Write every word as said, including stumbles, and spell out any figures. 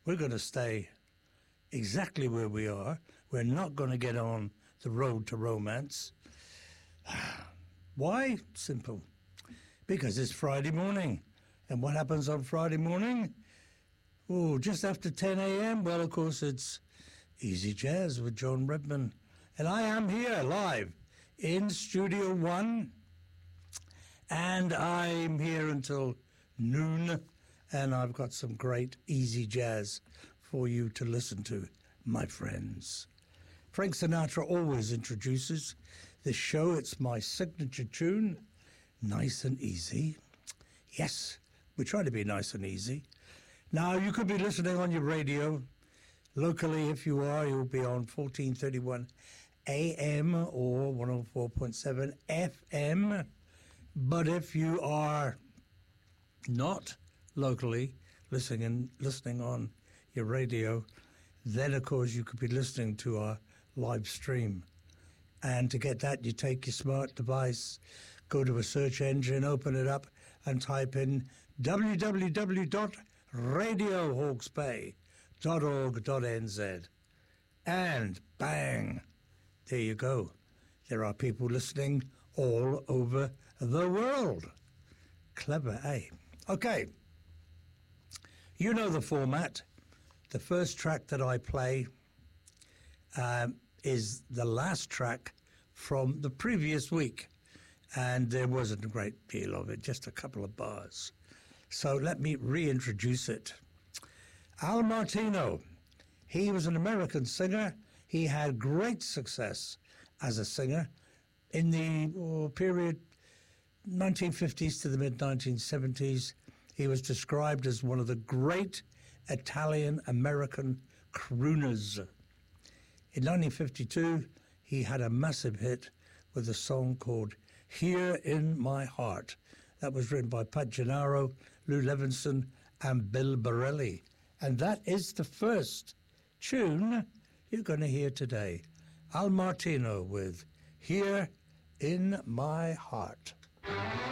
we're going to stay exactly where we are. We're not going to get on the road to romance. Why? Simple. Because it's Friday morning. And what happens on Friday morning? Oh, just after ten a.m., well, of course, it's Easy Jazz with Joan Redman. And I am here live in Studio One. And I'm here until noon. And I've got some great easy jazz for you to listen to, my friends. Frank Sinatra always introduces this show. It's my signature tune, Nice and Easy. Yes, we try to be nice and easy. Now, you could be listening on your radio. Locally, if you are, you'll be on fourteen thirty-one A M or one oh four point seven F M. But if you are not locally listening and listening on your radio, then of course you could be listening to our live stream. And to get that, you take your smart device, go to a search engine, open it up, and type in w w w dot radio hawke's bay dot org dot n z. And bang, there you go. There are people listening all over the world. Clever, eh? Okay. You know the format. The first track that I play um, is the last track from the previous week. And there wasn't a great deal of it, just a couple of bars. So let me reintroduce it. Al Martino, he was an American singer. He had great success as a singer in the oh, period nineteen fifties to the mid nineteen seventies. He was described as one of the great Italian-American crooners. In nineteen fifty-two, he had a massive hit with a song called Here in My Heart. That was written by Pat Gennaro, Lou Levinson, and Bill Borelli. And that is the first tune you're going to hear today. Al Martino with Here in My Heart.